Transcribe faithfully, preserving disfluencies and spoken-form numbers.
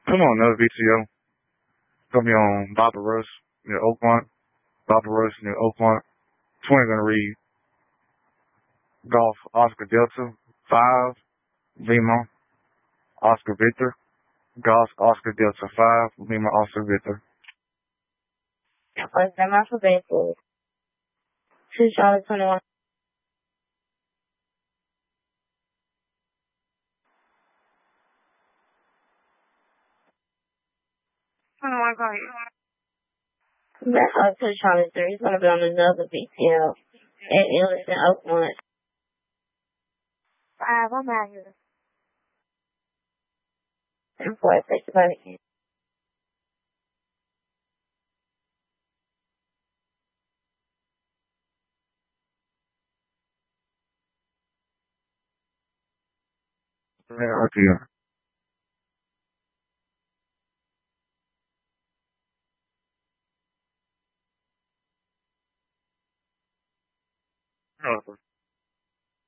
Come on, another V T O. Gonna be on Baba Rush near Oakmont. Baba Rush near Oakmont. twenty gonna read Golf Oscar Delta. five, Lima Oscar Victor. Golf Oscar Delta five, Lima Oscar Victor. First name alphabetical. Two Charlie twenty-one. twenty-one, go ahead. That's up to Charlie three. He's gonna be on another V T L at Ellis in Oakmont. Five, I'm out here. And four, take the vote again. Yeah, okay. Oh,